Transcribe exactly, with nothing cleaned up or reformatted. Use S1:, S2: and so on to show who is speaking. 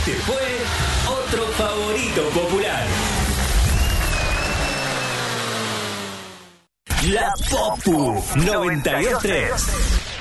S1: Este fue otro favorito popular. La Popu noventa y dos tres.